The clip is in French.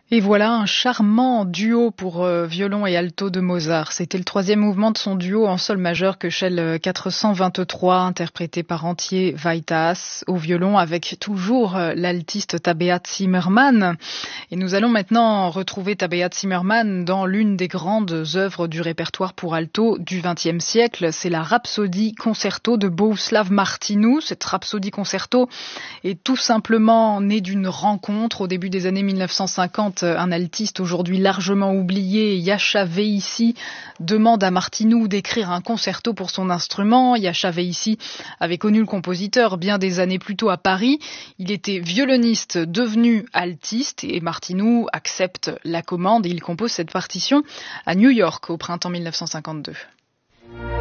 Et voilà un charmant duo pour violon et alto de Mozart. C'était le troisième mouvement de son duo en sol majeur Köchel 423, interprété par Antje Weitaas au violon avec toujours l'altiste Tabea Zimmermann. Et nous allons maintenant retrouver Tabea Zimmermann dans l'une des grandes œuvres du répertoire pour alto du XXe siècle. C'est la Rhapsodie concerto de Bohuslav Martinu. Cette Rhapsodie concerto est tout simplement née d'une rencontre au début des années 1950. Un altiste aujourd'hui largement oublié, Jascha Veissy, demande à Martinu d'écrire un concerto pour son instrument. Jascha Veissy avait connu le compositeur bien des années plus tôt à Paris. Il était violoniste devenu altiste et Martinu accepte la commande et il compose cette partition à New York au printemps 1952.